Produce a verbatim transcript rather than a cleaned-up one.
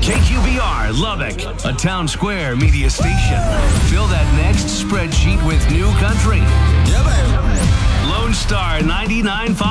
K Q B R Lubbock, a town square media station. Fill that next spreadsheet with new country. Yeah, baby. Lone Star ninety-nine point five.